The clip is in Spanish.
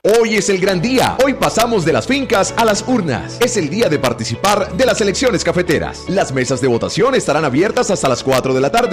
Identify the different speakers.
Speaker 1: Hoy es el gran día. Hoy pasamos de las fincas a las urnas. Es el día de participar de las elecciones cafeteras. Las mesas de votación estarán abiertas hasta las 4 de la tarde.